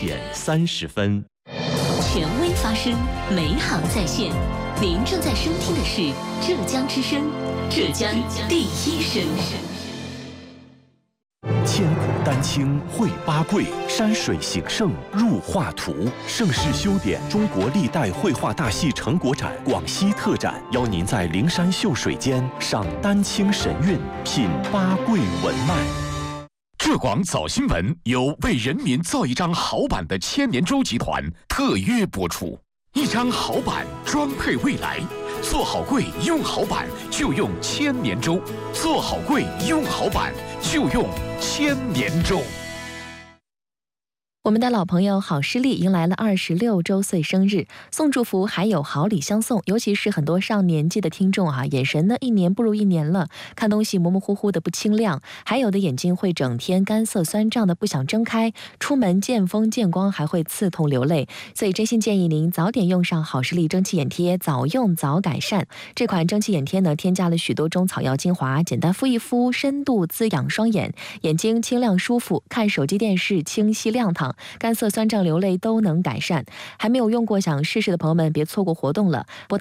点30分。 权威发声，美好在线。您正在收听的是浙江之声，浙江第一声。 千古丹青绘八桂，山水形胜入画图。盛世修典中国历代绘画大戏成果展广西特展，邀您在灵山秀水间赏丹青神韵，品八桂文脉。 浙广早新闻由为人民造一张好版的千年舟集团特约播出。一张好版装配未来，做好柜用好版就用千年舟，做好柜用好版就用千年舟。 我们的老朋友好视力迎来了26周岁生日，送祝福还有好礼相送，尤其是很多上年纪的听众眼神呢一年不如一年了，看东西模模糊糊的不清亮，还有的眼睛会整天干涩酸胀的不想睁开，出门见风见光还会刺痛流泪，所以真心建议您早点用上好视力蒸汽眼贴，早用早改善。这款蒸汽眼贴呢，添加了许多中草药精华，简单敷一敷，深度滋养双眼，眼睛清亮舒服，看手机电视清晰亮堂，干涩酸胀流泪都能改善。还没有用过想试试的朋友们别错过活动了，